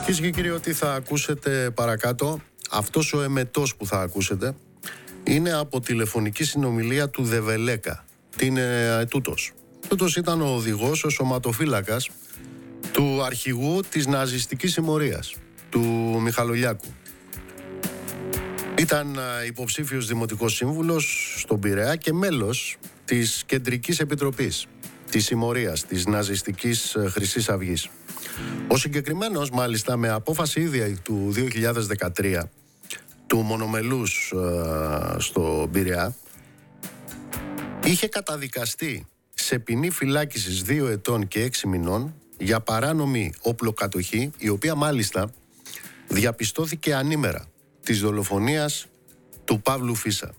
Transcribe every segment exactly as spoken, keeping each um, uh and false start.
Κυρίες και κύριοι, ό,τι θα ακούσετε παρακάτω, αυτός ο εμετός που θα ακούσετε είναι από τηλεφωνική συνομιλία του Δεβελέκα. Τι είναι τούτος? Τούτος ήταν ο οδηγός, ο σωματοφύλακας του αρχηγού της ναζιστικής συμμορίας, του Μιχαλολιάκου. Ήταν υποψήφιος δημοτικός σύμβουλος στον Πειραιά και μέλος της Κεντρικής Επιτροπής της συμμορίας της ναζιστικής Χρυσής Αυγής. Ο συγκεκριμένος, μάλιστα, με απόφαση ίδια του δύο χιλιάδες δεκατρία του μονομελούς ε, στο Πειραιά, είχε καταδικαστεί σε ποινή φυλάκισης δύο ετών και έξι μηνών για παράνομη οπλοκατοχή, η οποία μάλιστα διαπιστώθηκε ανήμερα της δολοφονίας του Παύλου Φίσα.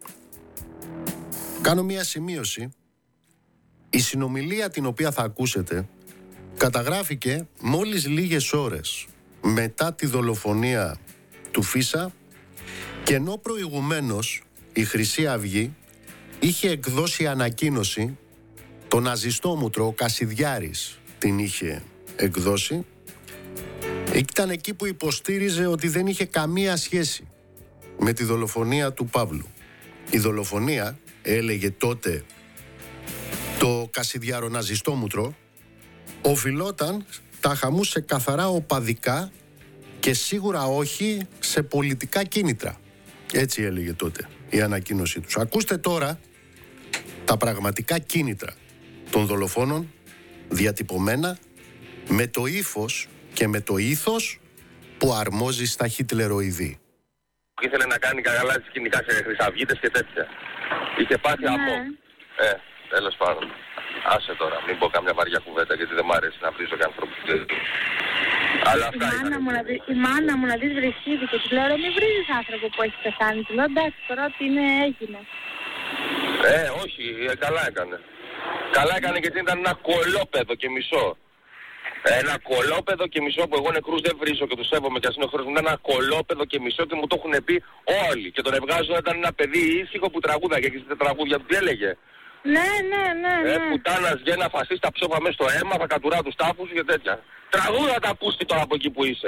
Κάνω μία σημείωση. Η συνομιλία την οποία θα ακούσετε καταγράφηκε μόλις λίγες ώρες μετά τη δολοφονία του Φίσα, και ενώ προηγουμένως η Χρυσή Αυγή είχε εκδώσει ανακοίνωση, το ναζιστόμουτρο, ο Κασιδιάρης την είχε εκδώσει, ήταν εκεί που υποστήριζε ότι δεν είχε καμία σχέση με τη δολοφονία του Παύλου. Η δολοφονία, έλεγε τότε το Κασιδιάρο ναζιστόμουτρο, οφειλόταν τα χαμού σε καθαρά οπαδικά και σίγουρα όχι σε πολιτικά κίνητρα. Έτσι έλεγε τότε η ανακοίνωσή τους. Ακούστε τώρα τα πραγματικά κίνητρα των δολοφόνων, διατυπωμένα με το ύφος και με το ήθος που αρμόζει στα χιτλεροειδή. Ήθελε να κάνει καλά σκηνικά σε χρυσαυγίτες και τέτοια. Είχε πάθει από... Ε, τέλος πάντων. Άσε τώρα, μην πω καμιά βαριά κουβέντα, γιατί δεν μ' αρέσει να βρίζω και ανθρώπους. Αλλά αυτά η, μάνα μου να δει, η μάνα μου να δεις βρυσίδι και του λέω ρε, μην βρίζεις άνθρωπο που έχει πεθάνει. Του λέω εντάξει, τώρα ότι είναι έγινε. Ε, όχι, ε, καλά έκανε. Καλά έκανε, γιατί ήταν ένα κολόπεδο και μισό. Ένα κολόπεδο και μισό που εγώ νεκρούς δεν βρίζω και τους σέβομαι κι ας είναι ο χώρος μου. Ήταν ένα κολόπεδο και μισό και μου το έχουν πει όλοι. Και τον ευγάζω, ήταν ένα παιδί ήσυχο που τραγούδαγε και στις τραγούδια του τι έλεγε. Ναι, ναι, ναι, ναι. Ε, πουτάνας γένα φασίστα ψόφα μέσα στο αίμα, θα κατουρά τους τάφους και τέτοια. Τραγούδα τα πούστη τώρα από εκεί που είσαι.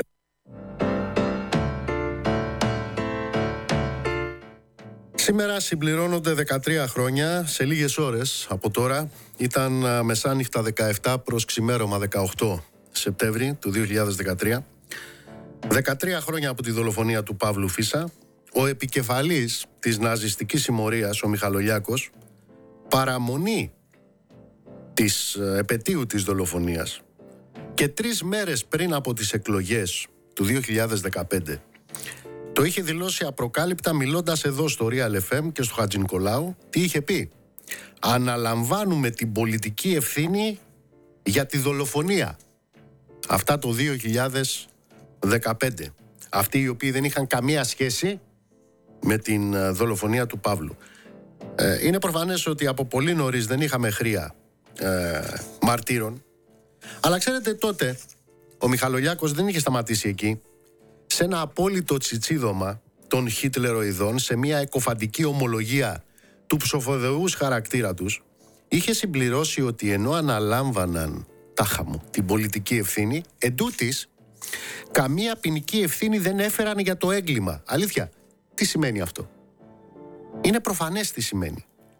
Σήμερα συμπληρώνονται δεκατρία χρόνια, σε λίγες ώρες από τώρα. Ήταν μεσάνυχτα δεκαεπτά προς ξημέρωμα δεκαοκτώ Σεπτέμβρη του δύο χιλιάδες δεκατρία. δεκατρία χρόνια από τη δολοφονία του Παύλου Φίσα. Ο επικεφαλής της ναζιστικής συμμορίας, ο Μιχαλολιάκος, παραμονή της επετείου της δολοφονίας και τρεις μέρες πριν από τις εκλογές του δύο χιλιάδες δεκαπέντε, το είχε δηλώσει απροκάλυπτα, μιλώντας εδώ στο Real εφ εμ και στο Χατζηνικολάου. Τι είχε πει? Αναλαμβάνουμε την πολιτική ευθύνη για τη δολοφονία. Αυτά το δύο χιλιάδες δεκαπέντε. Αυτοί οι οποίοι δεν είχαν καμία σχέση με την δολοφονία του Παύλου. Ε, είναι προφανές ότι από πολύ νωρίς δεν είχαμε χρία ε, μαρτύρων. Αλλά ξέρετε, τότε ο Μιχαλολιάκος δεν είχε σταματήσει εκεί. Σε ένα απόλυτο τσιτσίδωμα των χιτλεροειδών, σε μια εκοφαντική ομολογία του ψοφοδεούς χαρακτήρα τους, είχε συμπληρώσει ότι ενώ αναλάμβαναν τάχα μου την πολιτική ευθύνη, εντούτοις καμία ποινική ευθύνη δεν έφεραν για το έγκλημα. Αλήθεια, τι σημαίνει αυτό? Είναι προφανές τι σημαίνει.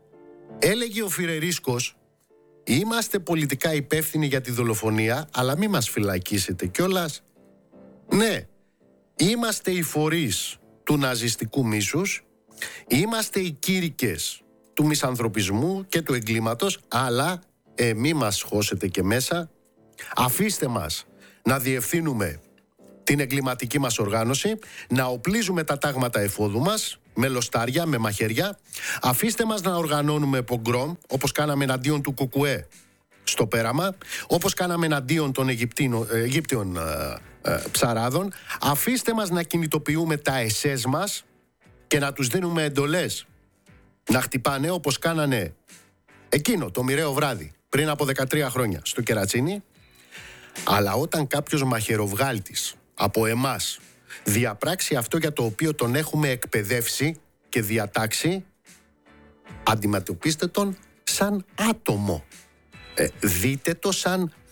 Έλεγε ο Φιρερίσκος, είμαστε πολιτικά υπεύθυνοι για τη δολοφονία, αλλά μη μας φυλακίσετε κιόλας. Ναι, είμαστε οι φορείς του ναζιστικού μίσους, είμαστε οι κήρυκες του μισανθρωπισμού και του εγκλήματος, αλλά ε, μη μας χώσετε και μέσα. Αφήστε μας να διευθύνουμε την εγκληματική μας οργάνωση, να οπλίζουμε τα τάγματα εφόδου μας με λοστάρια, με μαχαιριά. Αφήστε μας να οργανώνουμε πογκρόμ, όπως κάναμε εναντίον του Κουκουέ στο Πέραμα, όπως κάναμε εναντίον των Αιγύπτιων ε, ε, ψαράδων. Αφήστε μας να κινητοποιούμε τα ες ες μας και να τους δίνουμε εντολές να χτυπάνε, όπως κάνανε εκείνο το μοιραίο βράδυ πριν από δεκατρία χρόνια στο Κερατσίνι. Αλλά όταν κάποιος μαχαιροβγάλτης από εμάς διαπράξει αυτό για το οποίο τον έχουμε εκπαιδεύσει και διατάξει, αντιμετωπίστε τον σαν άτομο. Ε, δείτε το σαν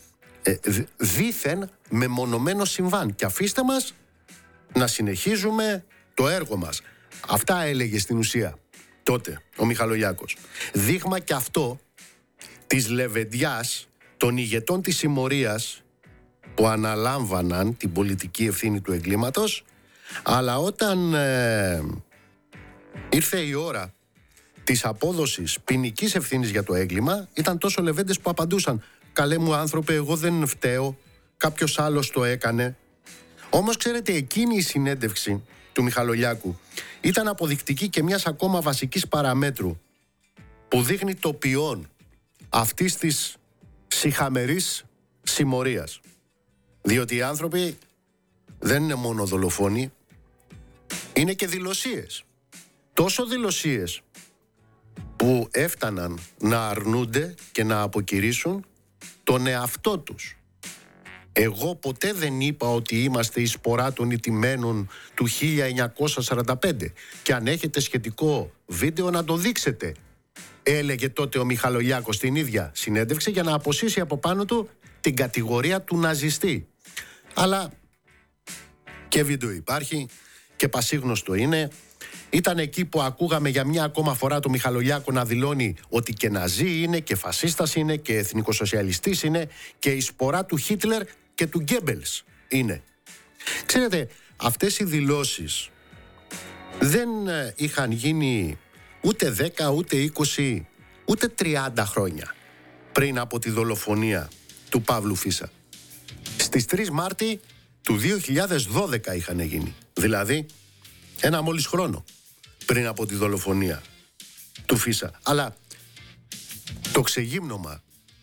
ε, δήθεν μεμονωμένο συμβάν. Και αφήστε μας να συνεχίζουμε το έργο μας. Αυτά έλεγε στην ουσία τότε ο Μιχαλολιάκος. Δείγμα και αυτό της λεβεντιάς των ηγετών της συμμορίας που αναλάμβαναν την πολιτική ευθύνη του εγκλήματος, αλλά όταν ε, ήρθε η ώρα της απόδοσης ποινικής ευθύνης για το έγκλημα, ήταν τόσο λεβέντες που απαντούσαν «Καλέ μου άνθρωπε, εγώ δεν φταίω, κάποιος άλλος το έκανε». Όμως ξέρετε, εκείνη η συνέντευξη του Μιχαλολιάκου ήταν αποδεικτική και μιας ακόμα βασικής παραμέτρου που δείχνει το ποιόν αυτής της σιχαμερής συμμορίας. Διότι οι άνθρωποι δεν είναι μόνο δολοφόνοι, είναι και δηλωσίες. Τόσο δηλωσίες που έφταναν να αρνούνται και να αποκηρύσουν τον εαυτό τους. Εγώ ποτέ δεν είπα ότι είμαστε η σπορά των ηττημένων του χίλια εννιακόσια σαράντα πέντε και αν έχετε σχετικό βίντεο να το δείξετε, έλεγε τότε ο Μιχαλολιάκος στην ίδια συνέντευξη για να αποσύσει από πάνω του την κατηγορία του ναζιστή. Αλλά και βίντεο υπάρχει και πασίγνωστο είναι. Ήταν εκεί που ακούγαμε για μια ακόμα φορά το Μιχαλολιάκο να δηλώνει ότι και ναζί είναι και φασίστας είναι και εθνικοσοσιαλιστής είναι και η σπορά του Χίτλερ και του Γκέμπελς είναι. Ξέρετε, αυτές οι δηλώσεις δεν είχαν γίνει ούτε δέκα, ούτε είκοσι, ούτε τριάντα χρόνια πριν από τη δολοφονία του Παύλου Φίσα. Στις τρεις Μάρτη του δύο χιλιάδες δώδεκα είχαν γίνει. Δηλαδή, ένα μόλις χρόνο πριν από τη δολοφονία του Φίσα. Αλλά το ξεγύμνομα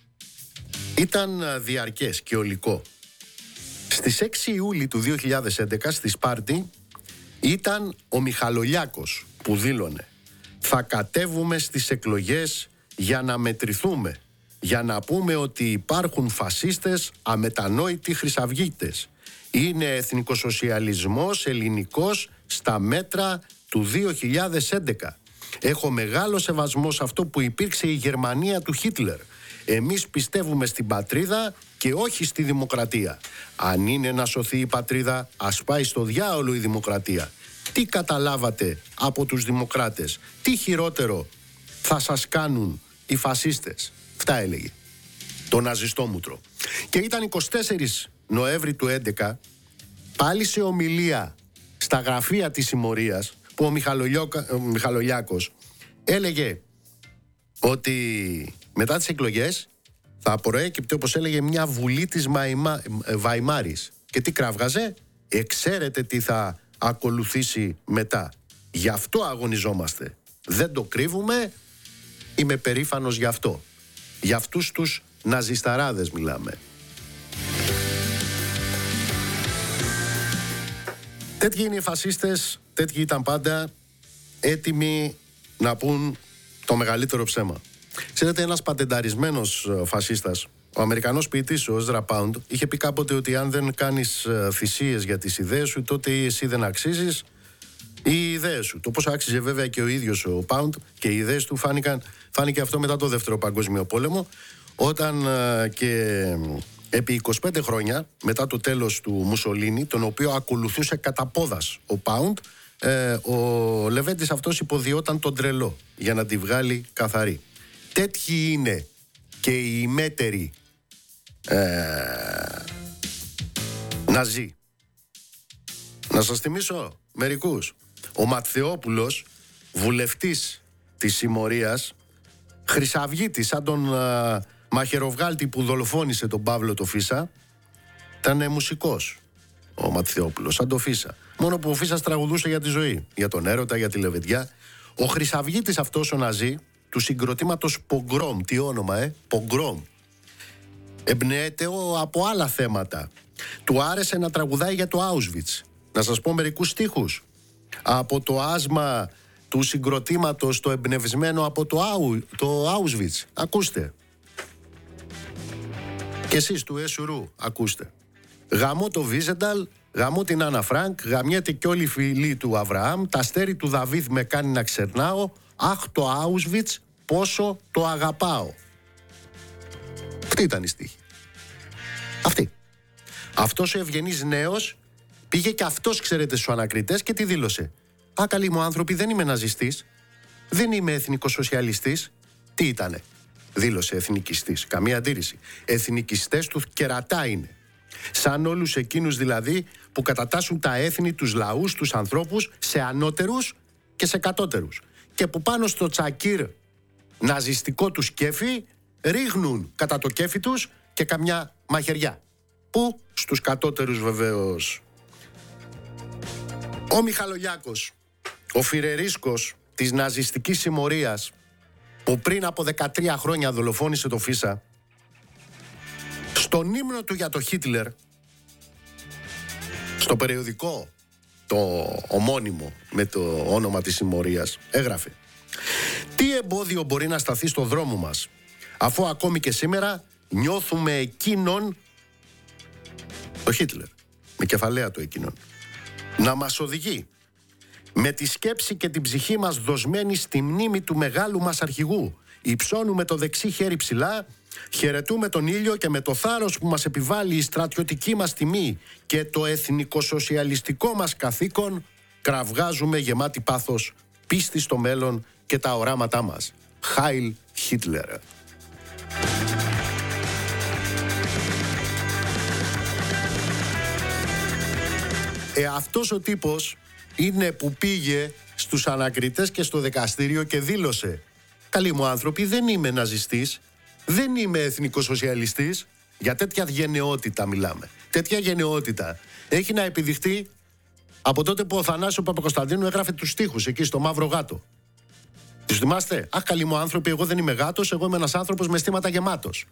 ήταν διαρκές και ολικό. Στις έξι Ιουλίου του δύο χιλιάδες έντεκα στη Σπάρτη ήταν ο Μιχαλολιάκος που δήλωνε «Θα κατέβουμε στις εκλογές για να μετρηθούμε, για να πούμε ότι υπάρχουν φασίστες, αμετανόητοι χρυσαυγίτες. Είναι εθνικοσοσιαλισμός ελληνικός στα μέτρα του δύο χιλιάδες έντεκα. Έχω μεγάλο σεβασμό σε αυτό που υπήρξε η Γερμανία του Χίτλερ. Εμείς πιστεύουμε στην πατρίδα και όχι στη δημοκρατία. Αν είναι να σωθεί η πατρίδα, ας πάει στο διάολο η δημοκρατία. Τι καταλάβατε από τους δημοκράτες? Τι χειρότερο θα σας κάνουν οι φασίστες?» Αυτά έλεγε το ναζιστόμουτρο. Και ήταν εικοστή τέταρτη Νοέμβρη του έντεκα, πάλι σε ομιλία στα γραφεία της συμμορίας, που ο, ο Μιχαλολιάκος έλεγε ότι μετά τις εκλογές θα προέκυπτε, όπως έλεγε, μια βουλή της Μαϊμα... Βαϊμάρης. Και τι κραύγαζε? Εξαίρετε τι θα ακολουθήσει μετά. Γι' αυτό αγωνιζόμαστε. Δεν το κρύβουμε. Είμαι περήφανος γι' αυτό. Για αυτούς τους ναζισταράδες μιλάμε. Τέτοιοι είναι οι φασίστες, τέτοιοι ήταν πάντα, έτοιμοι να πούν το μεγαλύτερο ψέμα. Ξέρετε, ένας πατενταρισμένος φασίστας, ο Αμερικανός ποιητής ο Ezra Pound, είχε πει κάποτε ότι αν δεν κάνεις θυσίες για τις ιδέες σου, τότε ή εσύ δεν αξίζεις ή οι ιδέες σου. Το πώς άξιζε βέβαια και ο ίδιος ο Pound και οι ιδέες του φάνηκαν, φάνηκε αυτό μετά το Δεύτερο Παγκόσμιο Πόλεμο, όταν και επί είκοσι πέντε χρόνια μετά το τέλος του Μουσολίνη, τον οποίο ακολουθούσε κατά πόδας ο Pound, ε, ο Λεβέντης αυτός υποδιόταν τον τρελό για να τη βγάλει καθαρή. Τέτοιοι είναι και οι μέτεροι ε, ναζί. Να σας θυμίσω μερικούς. Ο Ματθεόπουλος, βουλευτής της συμμορίας, χρυσαυγίτης σαν τον ε, μαχαιροβγάλτη που δολοφόνησε τον Παύλο το Φίσα, ήταν μουσικός ο Ματθεόπουλος, σαν το Φίσα. Μόνο που ο Φίσας τραγουδούσε για τη ζωή, για τον έρωτα, για τη λεβεντιά. Ο χρυσαυγίτης αυτός ο ναζί, του συγκροτήματος Πογκρόμ, τι όνομα, ε, Πογκρόμ, εμπνέεται από άλλα θέματα. Του άρεσε να τραγουδάει για το Auschwitz. Να σας πω μερικούς στίχους από το άσμα του συγκροτήματος, το εμπνευσμένο από το, Au, το Auschwitz. Ακούστε. Και εσείς του Εσουρού, ακούστε. Γαμώ το Βίζενταλ, γαμώ την Άννα Φρανκ, γαμιέται κι όλοι οι φίλοι του Αβραάμ, τα αστέρι του Δαβίδ με κάνει να ξερνάω, αχ το Auschwitz, πόσο το αγαπάω. Αυτή ήταν η στίχη. Αυτή. Αυτός ο ευγενής νέος πήγε και αυτός, ξέρετε, στους ανακριτές και τι δήλωσε? Α, καλοί μου άνθρωποι, δεν είμαι ναζιστής, δεν είμαι εθνικοσοσιαλιστής. Τι ήτανε? Δήλωσε εθνικιστής. Καμία αντίρρηση. Εθνικιστές του κερατά είναι. Σαν όλους εκείνους δηλαδή που κατατάσσουν τα έθνη, τους λαούς, τους ανθρώπους σε ανώτερους και σε κατώτερους. Και που πάνω στο τσακίρ ναζιστικό τους κέφι ρίχνουν κατά το κέφι τους και καμιά μαχαιριά. Πού? Στους κατώτερους βεβαίως. Ο Μιχαλολιάκος, ο φιρερίσκος της ναζιστικής συμμορίας, που πριν από δεκατρία χρόνια δολοφόνησε το Φίσα, στον ύμνο του για το Χίτλερ, στο περιοδικό το ομώνυμο με το όνομα της συμμορίας, έγραφε: τι εμπόδιο μπορεί να σταθεί στο δρόμο μας, αφού ακόμη και σήμερα νιώθουμε εκείνον, το Χίτλερ, με κεφαλαία το εκείνον, να μας οδηγεί με τη σκέψη και την ψυχή μας δοσμένη στη μνήμη του μεγάλου μας αρχηγού. Υψώνουμε το δεξί χέρι ψηλά, χαιρετούμε τον ήλιο και με το θάρρος που μας επιβάλλει η στρατιωτική μας τιμή και το εθνικοσοσιαλιστικό μας καθήκον, κραυγάζουμε γεμάτη πάθος πίστη στο μέλλον και τα οράματά μας. Χάιλ Χίτλερ. Ε, αυτός ο τύπος είναι που πήγε στους ανακριτές και στο δικαστήριο και δήλωσε: καλοί μου άνθρωποι, δεν είμαι ναζιστής, δεν είμαι εθνικοσοσιαλιστής. Για τέτοια γενναιότητα μιλάμε. Τέτοια γενναιότητα έχει να επιδειχτεί από τότε που ο Θανάσιο Παπακοσταντίνου έγραφε τους στίχους εκεί στο Μαύρο Γάτο. Τους θυμάστε? Αχ, καλοί μου άνθρωποι, εγώ δεν είμαι γάτος, εγώ είμαι ένας άνθρωπος με αισθήματα γεμάτος.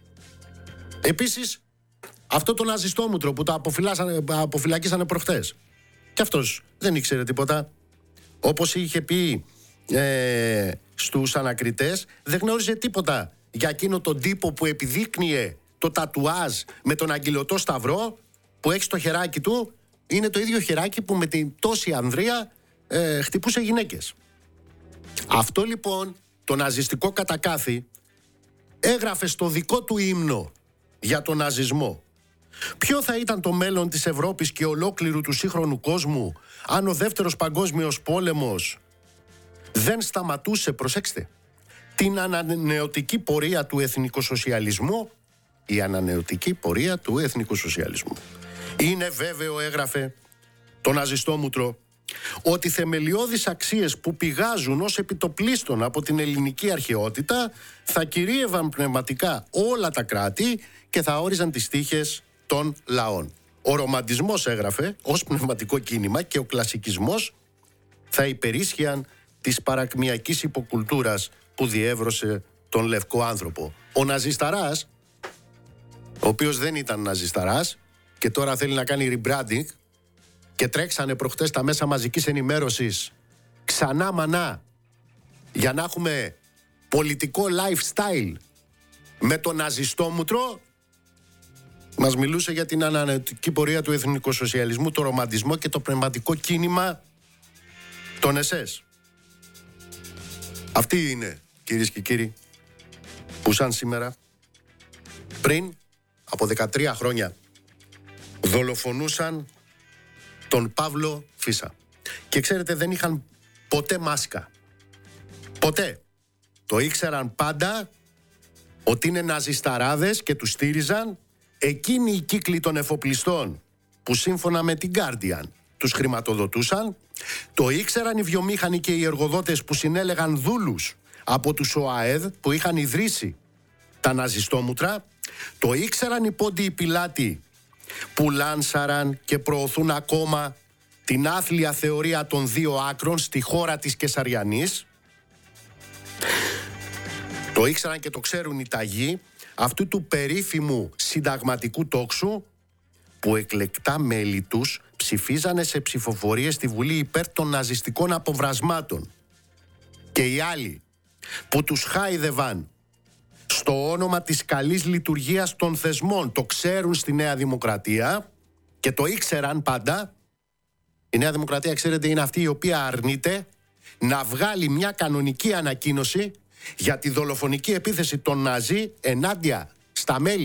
Επίσης, αυτό το ναζιστόμουτρο που το αποφυλακίσανε προχτές, και αυτός δεν ήξερε τίποτα. Όπως είχε πει ε, στους ανακριτές, δεν γνώριζε τίποτα για εκείνο τον τύπο που επιδείκνυε το τατουάζ με τον αγγυλωτό σταυρό που έχει στο χεράκι του. Είναι το ίδιο χεράκι που με την τόση ανδρεία ε, χτυπούσε γυναίκες. Αυτό λοιπόν το ναζιστικό κατακάθι έγραφε στο δικό του ύμνο για τον ναζισμό. Ποιο θα ήταν το μέλλον της Ευρώπης και ολόκληρου του σύγχρονου κόσμου αν ο δεύτερος παγκόσμιος πόλεμος δεν σταματούσε, προσέξτε, την ανανεωτική πορεία του εθνικοσοσιαλισμού? Η ανανεωτική πορεία του εθνικοσοσιαλισμού. Είναι βέβαιο, έγραφε το ναζιστόμουτρο, ότι θεμελιώδεις αξίες που πηγάζουν ως επιτοπλίστων από την ελληνική αρχαιότητα θα κυρίευαν πνευματικά όλα τα κράτη και θα όριζαν τις τύχες των λαών. Ο ρομαντισμός, έγραφε, ως πνευματικό κίνημα και ο κλασικισμός θα υπερίσχυαν της παρακμιακής υποκουλτούρας που διέβρωσε τον λευκό άνθρωπο. Ο ναζισταράς, ο οποίος δεν ήταν ναζισταράς και τώρα θέλει να κάνει rebranding, και τρέξανε προχτές τα μέσα μαζικής ενημέρωσης ξανά μανά για να έχουμε πολιτικό lifestyle με το ναζιστόμουτρο, μας μιλούσε για την ανανεωτική πορεία του εθνικοσοσιαλισμού, το ρομαντισμό και το πνευματικό κίνημα των ες ες. Αυτοί είναι, κυρίες και κύριοι, που σαν σήμερα, πριν από δεκατρία χρόνια, δολοφονούσαν τον Παύλο Φίσα. Και ξέρετε, δεν είχαν ποτέ μάσκα. Ποτέ. Το ήξεραν πάντα ότι είναι ναζισταράδες και τους στήριζαν εκείνοι οι κύκλοι των εφοπλιστών που σύμφωνα με την Guardian τους χρηματοδοτούσαν. Το ήξεραν οι βιομήχανοι και οι εργοδότες που συνέλεγαν δούλους από τους ΟΑΕΔ που είχαν ιδρύσει τα ναζιστόμουτρα. Το ήξεραν οι πόντιοι πιλάτοι που λάνσαραν και προωθούν ακόμα την άθλια θεωρία των δύο άκρων στη χώρα της Κεσαριανής. Το ήξεραν και το ξέρουν οι ταγοί αυτού του περίφημου συνταγματικού τόξου που εκλεκτά μέλη τους ψηφίζανε σε ψηφοφορίες στη Βουλή υπέρ των ναζιστικών αποβρασμάτων. Και οι άλλοι που τους χάιδευαν στο όνομα της καλής λειτουργίας των θεσμών, το ξέρουν στη Νέα Δημοκρατία και το ήξεραν πάντα. Η Νέα Δημοκρατία, ξέρετε, είναι αυτή η οποία αρνείται να βγάλει μια κανονική ανακοίνωση για τη δολοφονική επίθεση των Ναζί ενάντια στα μέλη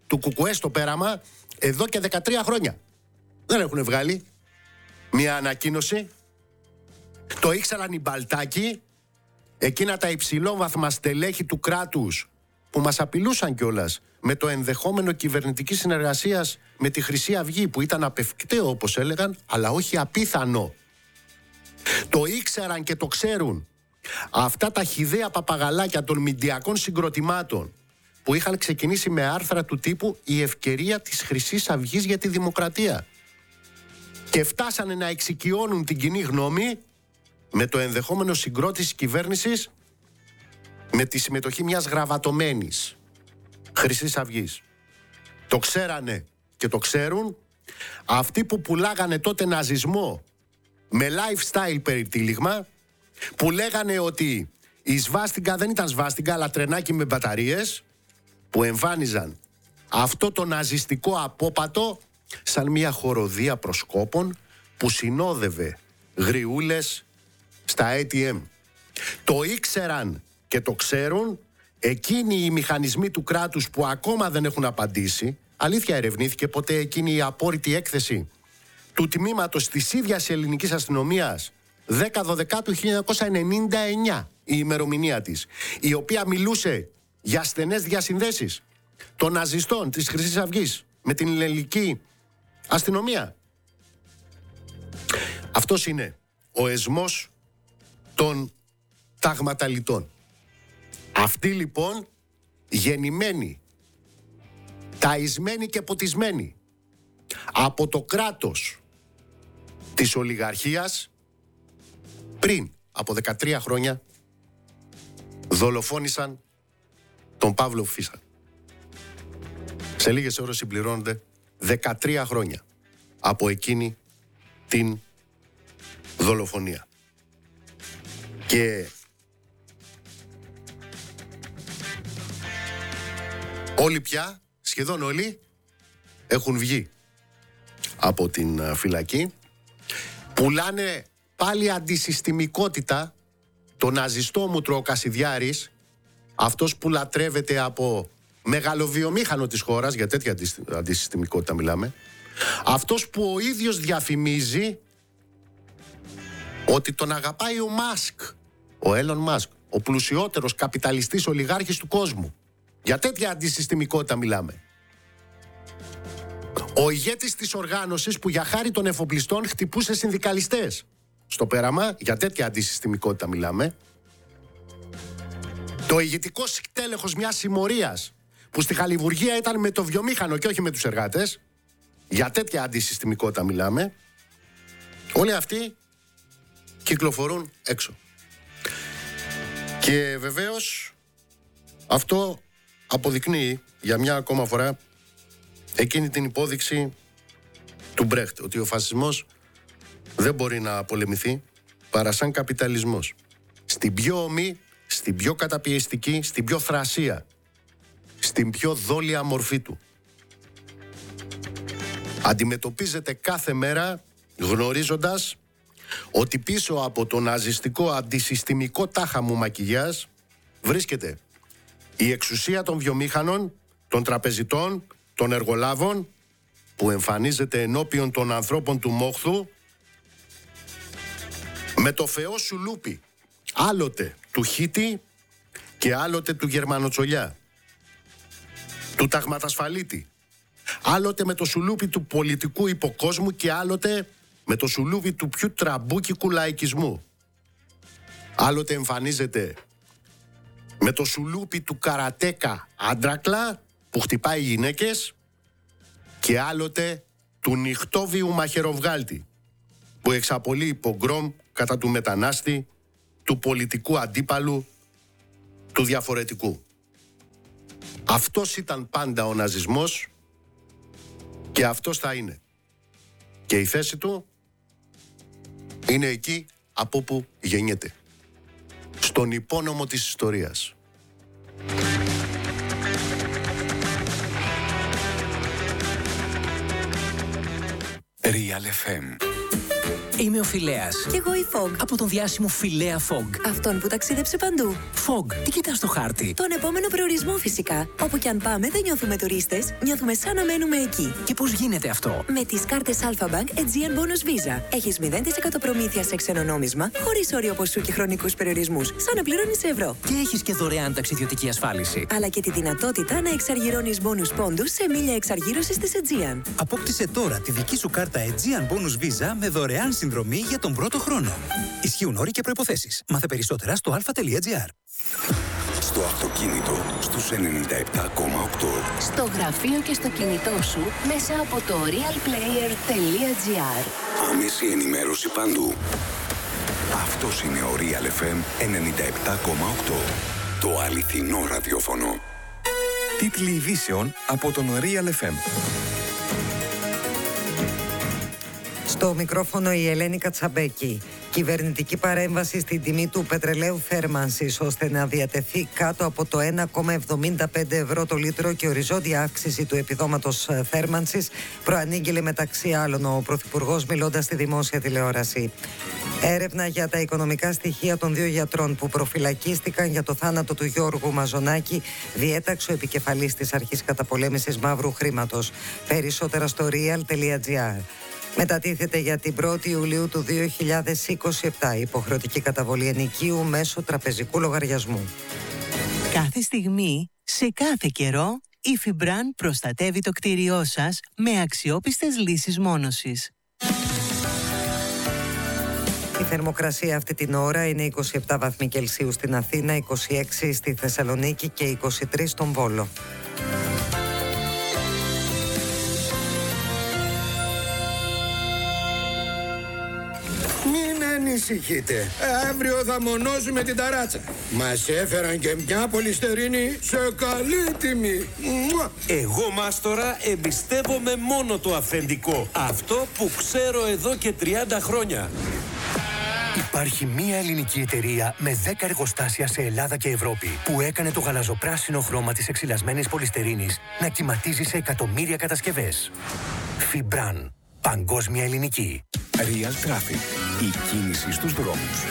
του Κουκουέ στο πέραμα εδώ και δεκατρία χρόνια. Δεν έχουν βγάλει μια ανακοίνωση. Το ήξεραν οι Μπαλτάκοι, εκείνα τα υψηλόβαθμα στελέχη του κράτους που μας απειλούσαν κιόλας με το ενδεχόμενο κυβερνητικής συνεργασίας με τη Χρυσή Αυγή, που ήταν απευκταίο όπως έλεγαν, αλλά όχι απίθανο. Το ήξεραν και το ξέρουν αυτά τα χυδαία παπαγαλάκια των μηντιακών συγκροτημάτων που είχαν ξεκινήσει με άρθρα του τύπου «Η ευκαιρία της Χρυσής Αυγής για τη δημοκρατία» και φτάσανε να εξοικειώνουν την κοινή γνώμη με το ενδεχόμενο συγκρότηση κυβέρνησης με τη συμμετοχή μιας γραβατωμένης Χρυσής Αυγής. Το ξέρανε και το ξέρουν αυτοί που πουλάγανε τότε ναζισμό με lifestyle περιτύλιγμα, που λέγανε ότι η σβάστιγκα δεν ήταν σβάστιγκα αλλά τρενάκι με μπαταρίες, που εμφάνιζαν αυτό το ναζιστικό απόπατο σαν μια χοροδία προσκόπων που συνόδευε γριούλες στα έι τι εμ. Το ήξεραν και το ξέρουν εκείνοι οι μηχανισμοί του κράτους που ακόμα δεν έχουν απαντήσει. Αλήθεια, ερευνήθηκε ποτέ εκείνη η απόρριτη έκθεση του τμήματος της ίδιας ελληνικής αστυνομίας δέκα δώδεκα του χίλια εννιακόσια ενενήντα εννιά, η ημερομηνία της, η οποία μιλούσε για στενές διασυνδέσεις των ναζιστών της Χρυσής Αυγής με την ελληνική αστυνομία? Αυτός είναι ο εσμός των ταγματαλιτών. Αυτοί λοιπόν, γεννημένοι, ταϊσμένοι και ποτισμένοι από το κράτος της ολιγαρχίας, πριν από δεκατρία χρόνια δολοφόνησαν τον Παύλο Φίσα. Σε λίγες ώρες συμπληρώνονται δεκατρία χρόνια από εκείνη την δολοφονία. Και όλοι πια, σχεδόν όλοι, έχουν βγει από την φυλακή. Πουλάνε πάλι αντισυστημικότητα το ναζιστόμουτρο ο Κασιδιάρης, αυτός που λατρεύεται από μεγαλοβιομήχανο της χώρας, για τέτοια αντισυστημικότητα μιλάμε, αυτός που ο ίδιος διαφημίζει ότι τον αγαπάει ο Μάσκ, ο Έλλον Μάσκ, ο πλουσιότερος καπιταλιστής ολιγάρχης του κόσμου. Για τέτοια αντισυστημικότητα μιλάμε. Ο ηγέτης της οργάνωσης που για χάρη των εφοπλιστών χτυπούσε συνδικαλιστές στο πέραμα, για τέτοια αντισυστημικότητα μιλάμε. Το ηγετικό τέλεχος μιας συμμορίας που στη χαλιβουργία ήταν με το βιομήχανο και όχι με τους εργάτες, για τέτοια αντισυστημικότητα μιλάμε. Όλοι αυτοί κυκλοφορούν έξω. Και βεβαίως αυτό αποδεικνύει για μια ακόμα φορά εκείνη την υπόδειξη του Μπρέχτ, ότι ο φασισμός δεν μπορεί να πολεμηθεί παρά σαν καπιταλισμός. Στην πιο ομή, στην πιο καταπιεστική, στην πιο θρασία, στην πιο δόλια μορφή του. Αντιμετωπίζεται κάθε μέρα γνωρίζοντας ότι πίσω από το ναζιστικό αντισυστημικό τάχα μου μακιγιάζ βρίσκεται η εξουσία των βιομήχανων, των τραπεζιτών, των εργολάβων, που εμφανίζεται ενώπιον των ανθρώπων του μόχθου με το φεό σουλούπι, άλλοτε του Χίτη και άλλοτε του Γερμανοτσολιά, του Ταγματασφαλίτη, άλλοτε με το σουλούπι του πολιτικού υποκόσμου και άλλοτε με το σουλούπι του πιο τραμπούκικου λαϊκισμού. Άλλοτε εμφανίζεται με το σουλούπι του καρατέκα άντρακλα που χτυπάει γυναίκες και άλλοτε του νυχτόβιου μαχαιροβγάλτη που εξαπολύει πογκρόμ κατά του μετανάστη, του πολιτικού αντίπαλου, του διαφορετικού. Αυτός ήταν πάντα ο ναζισμός και αυτός θα είναι. Και η θέση του είναι εκεί από όπου γεννιέται. Στον υπόνομο της ιστορίας. Real εφ εμ. Είμαι ο Φιλέας. Κι εγώ η Fog. Από τον διάσημο Φιλέα Fog. Αυτόν που ταξίδεψε παντού. Fog, τι κοιτάς στο χάρτη? Τον επόμενο προορισμό φυσικά. Όπου κι αν πάμε δεν νιώθουμε τουρίστες, νιώθουμε σαν να μένουμε εκεί. Και πώς γίνεται αυτό? Με τις κάρτες Alpha Bank Aegean Bonus Visa. Έχεις μηδέν τοις εκατό προμήθεια σε ξένο νόμισμα, χωρίς όριο ποσού και χρονικούς περιορισμούς. Σαν να πληρώνεις σε ευρώ. Και έχεις και δωρεάν ταξιδιωτική ασφάλιση. Αλλά και τη δυνατότητα να εξαργυρώνεις bonus πόντους σε μίλια εξαργύρωσης της Aegean. Απόκτησε τώρα τη δική σου κάρτα Aegean Bonus Visa με δωρεάν συνδρομή για τον πρώτο χρόνο. Ισχύουν όροι και προϋποθέσεις. Μάθε περισσότερα στο alpha.gr. Στο αυτοκίνητο στους ενενήντα επτά κόμμα οκτώ. Στο γραφείο και στο κινητό σου μέσα από το realplayer.gr. Άμεση ενημέρωση παντού. Αυτός είναι ο Real εφ εμ ενενήντα επτά κόμμα οκτώ. Το αληθινό ραδιόφωνο. Τίτλοι ειδήσεων από τον Real εφ εμ. Στο μικρόφωνο η Ελένη Κατσαμπέκη. Κυβερνητική παρέμβαση στην τιμή του πετρελαίου θέρμανσης ώστε να διατεθεί κάτω από το ένα κόμμα εβδομήντα πέντε ευρώ το λίτρο και οριζόντια αύξηση του επιδόματος θέρμανσης, προανήγγειλε μεταξύ άλλων ο Πρωθυπουργός μιλώντας στη δημόσια τηλεόραση. Έρευνα για τα οικονομικά στοιχεία των δύο γιατρών που προφυλακίστηκαν για το θάνατο του Γιώργου Μαζονάκη διέταξε ο επικεφαλής της Αρχής Καταπολέμησης Μαύρου Χρήματος. Περισσότερα στο real.gr. Μετατίθεται για την πρώτη Ιουλίου του δύο χιλιάδες είκοσι επτά υποχρεωτική καταβολή ενοικίου μέσω τραπεζικού λογαριασμού. Κάθε στιγμή, σε κάθε καιρό, η Fibran προστατεύει το κτίριό σας με αξιόπιστες λύσεις μόνωσης. Η θερμοκρασία αυτή την ώρα είναι είκοσι επτά βαθμοί Κελσίου στην Αθήνα, είκοσι έξι στη Θεσσαλονίκη και είκοσι τρεις στον Βόλο. Ανησυχείτε. Αύριο θα μονώσουμε την ταράτσα. Μας έφεραν και μια πολυστερίνη σε καλή τιμή. Εγώ, μάστορα, εμπιστεύομαι μόνο το αυθεντικό. Αυτό που ξέρω εδώ και τριάντα χρόνια. Υπάρχει μία ελληνική εταιρεία με δέκα εργοστάσια σε Ελλάδα και Ευρώπη που έκανε το γαλαζοπράσινο χρώμα της εξυλασμένης πολυστερίνης να κυματίζει σε εκατομμύρια κατασκευές. Fibran. Παγκόσμια ελληνική. Real Traffic. Η κίνηση στους δρόμους.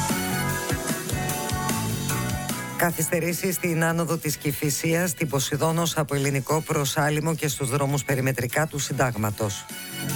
Καθυστερήσει στην άνοδο της Κηφισίας, στην Ποσειδώνος από Ελληνικό προς Άλυμο και στους δρόμους περιμετρικά του Συντάγματος.